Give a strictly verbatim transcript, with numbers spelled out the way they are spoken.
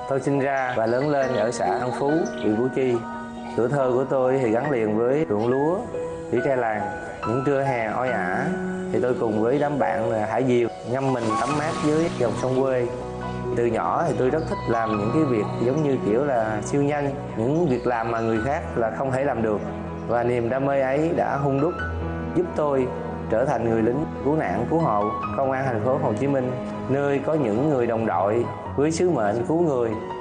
Tôi sinh ra và lớn lên ở xã An Phú, huyện Củ Chi. Tuổi thơ của tôi thì gắn liền với ruộng lúa, thủy tre làng. Những trưa hè oi ả thì tôi cùng với đám bạn là thả diều, ngâm mình tắm mát dưới dòng sông quê. Từ nhỏ thì tôi rất thích làm những cái việc giống như kiểu là siêu nhanh, những việc làm mà người khác là không thể làm được. Và niềm đam mê ấy đã hun đúc giúp tôi trở thành người lính cứu nạn cứu hộ công an thành phố Hồ Chí Minh, nơi có những người đồng đội với sứ mệnh cứu người